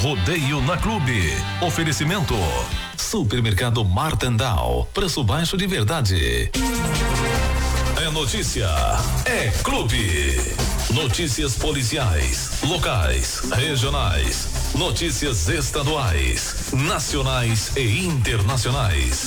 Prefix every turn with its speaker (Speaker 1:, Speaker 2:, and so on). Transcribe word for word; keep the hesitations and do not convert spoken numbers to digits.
Speaker 1: Rodeio na Clube. Oferecimento. Supermercado Martendal. Preço baixo de verdade. É notícia. É Clube. Notícias policiais, locais, regionais, notícias estaduais, nacionais e internacionais.